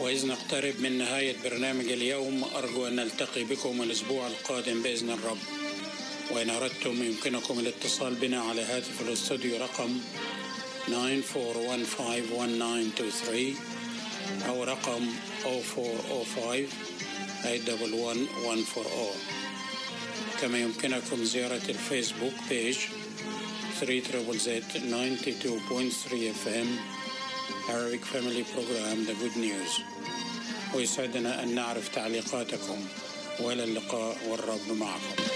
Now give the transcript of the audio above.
وإذ نقترب من نهاية برنامج اليوم أرجو أن نلتقي بكم الأسبوع القادم بإذن الرب. وإن أردتم يمكنكم الاتصال بنا على هاتف الاستوديو رقم 94151923 أو رقم 0405-811-140. كما يمكنكم زيارة الفيسبوك بيج 3ZZ92.3 FM Arabic Family Program The Good News. ويسعدنا أن نعرف تعليقاتكم، وإلى اللقاء والرب معكم.